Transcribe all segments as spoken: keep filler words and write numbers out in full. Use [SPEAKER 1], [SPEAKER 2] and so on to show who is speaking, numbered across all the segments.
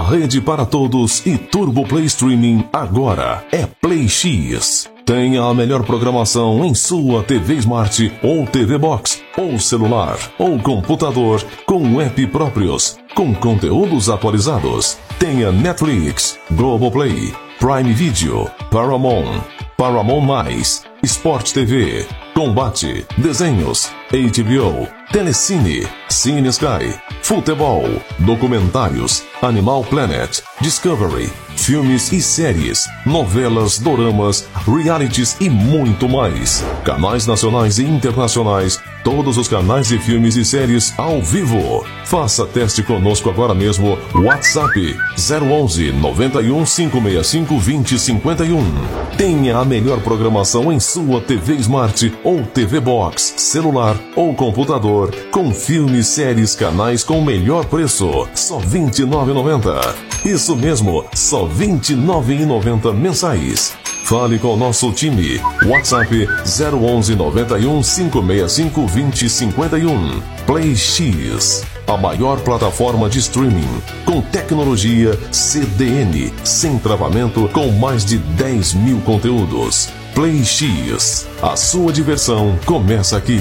[SPEAKER 1] rede para todos e Turbo Play Streaming agora é Play X. Tenha a melhor programação em sua T V Smart ou T V Box, ou celular, ou computador, com app próprios, com conteúdos atualizados. Tenha Netflix, Globoplay, Prime Video, Paramount, Paramount Mais, Sport T V, Combate, Desenhos, H B O, Telecine, Cine Sky, Futebol, Documentários, Animal Planet, Discovery, filmes e séries, novelas, doramas, realities e muito mais. Canais nacionais e internacionais, todos os canais de filmes e séries ao vivo. Faça teste conosco agora mesmo. WhatsApp zero onze, noventa e um, cinco seis cinco, vinte, cinquenta e um. Tenha a melhor programação em sua T V Smart ou T V Box, celular ou computador, com filmes, séries, canais com o melhor preço. Só vinte e nove reais e noventa centavos. Isso mesmo, só vinte e nove reais e noventa centavos mensais. Fale com o nosso time. WhatsApp zero onze, noventa e um, cinco seis cinco, vinte, cinquenta e um. Play X, a maior plataforma de streaming, com tecnologia C D N, sem travamento, com mais de dez mil conteúdos. Play X, a sua diversão começa aqui.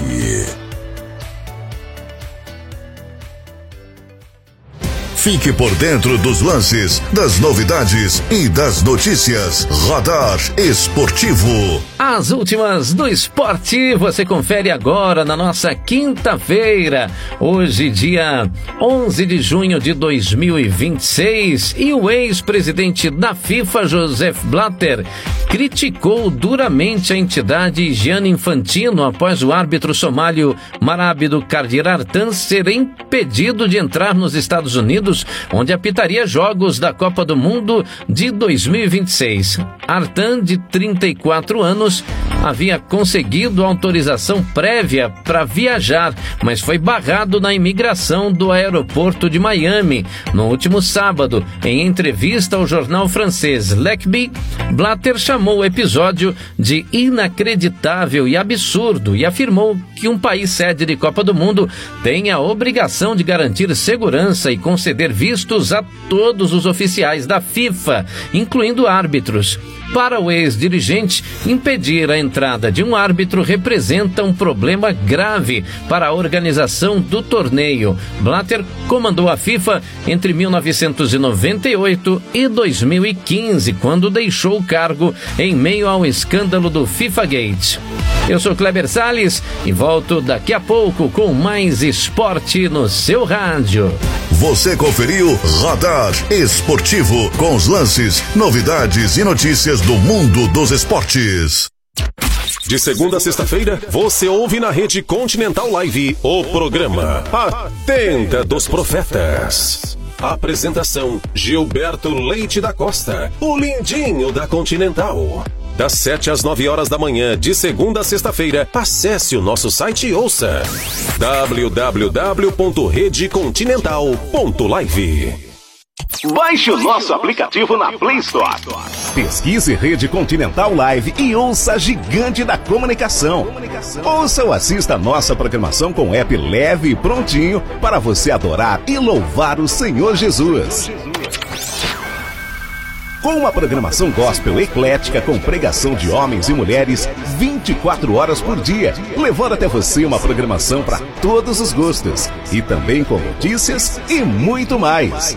[SPEAKER 2] Fique por dentro dos lances, das novidades e das notícias. Radar Esportivo.
[SPEAKER 3] As últimas do esporte você confere agora na nossa quinta-feira. Hoje, dia onze de junho de dois mil e vinte e seis. E o ex-presidente da FIFA, Joseph Blatter, criticou duramente a entidade Gianni Infantino após o árbitro somálio Marábido Kardir Artan ser impedido de entrar nos Estados Unidos, onde apitaria jogos da Copa do Mundo de dois mil e vinte e seis. Artan, de trinta e quatro anos, havia conseguido autorização prévia para viajar, mas foi barrado na imigração do aeroporto de Miami. No último sábado, em entrevista ao jornal francês L'Equipe, Blatter chamou o episódio de inacreditável e absurdo e afirmou que um país sede de Copa do Mundo tem a obrigação de garantir segurança e conceder vistos a todos os oficiais da FIFA, incluindo árbitros. Para o ex-dirigente, impedir a entrada de um árbitro representa um problema grave para a organização do torneio. Blatter comandou a FIFA entre mil novecentos e noventa e oito e dois mil e quinze, quando deixou o cargo em meio ao escândalo do FIFA Gate. Eu sou Kleber Salles e volto daqui a pouco com mais esporte no seu rádio.
[SPEAKER 2] Você conferiu Radar Esportivo, com os lances, novidades e notícias do mundo dos esportes.
[SPEAKER 4] De segunda a sexta-feira, você ouve na Rede Continental Live o programa A Tenda dos Profetas. Apresentação: Gilberto Leite da Costa, o lindinho da Continental. Das sete às nove horas da manhã, de segunda a sexta-feira, acesse o nosso site e ouça w w w ponto rede continental ponto live.
[SPEAKER 5] Baixe o nosso aplicativo na Play Store. Pesquise Rede Continental Live e ouça a gigante da comunicação. Ouça ou assista a nossa programação com app leve e prontinho para você adorar e louvar o Senhor Jesus. Com uma programação gospel eclética com pregação de homens e mulheres vinte e quatro horas por dia, levando até você uma programação para todos os gostos e também com notícias e muito mais.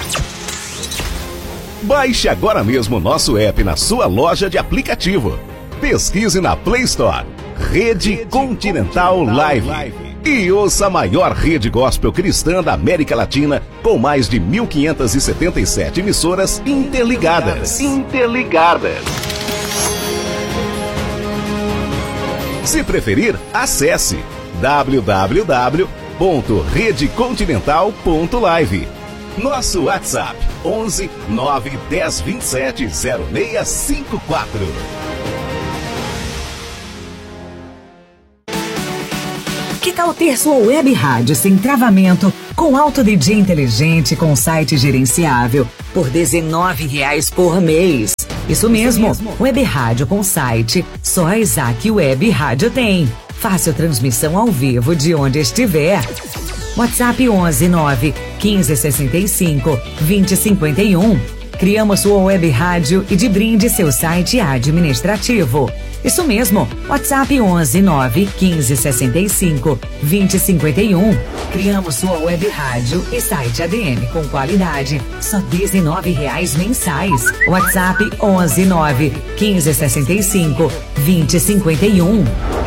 [SPEAKER 5] Baixe agora mesmo o nosso app na sua loja de aplicativo. Pesquise na Play Store Rede Continental Live e ouça a maior rede gospel cristã da América Latina, com mais de mil quinhentas e setenta e sete emissoras interligadas. Interligadas. Se preferir, acesse w w w ponto rede continental ponto live. Nosso WhatsApp onze, nove, dez, vinte e sete, zero seis cinco quatro.
[SPEAKER 6] Que tal ter sua web rádio sem travamento, com alto D J inteligente, com site gerenciável, por dezenove reais por mês? Isso mesmo, web rádio com site, só a Isaac Web Rádio tem. Fácil transmissão ao vivo de onde estiver. WhatsApp onze nove quinze sessenta e cinco vinte cinquenta e um. Criamos sua web rádio e de brinde seu site administrativo. Isso mesmo, WhatsApp onze nove quinze sessenta e cinco vinte cinquenta e um. Criamos sua web rádio e site A D M com qualidade, só dezenove reais mensais. WhatsApp onze nove quinze sessenta e cinco vinte cinquenta e um.